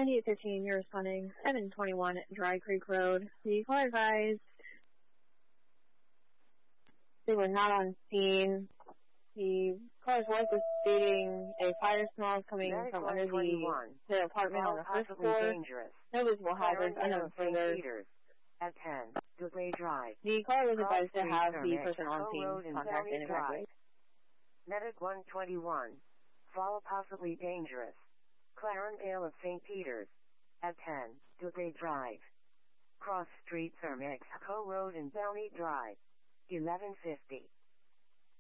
9815, you're responding. 721 Dry Creek Road. The caller advised they were not on scene. The caller's wife was stating a fire smell coming from under the apartment on the first floor. No visible hazards unknown further. At 10, Dudley Drive. The caller was advised to have the person on scene contact and evacuate. Medic 121. Fall possibly dangerous. Clarendale of St. Peter's. At 10, Dudley Drive. Cross Street, Mexico Road and Downey Drive. 1150.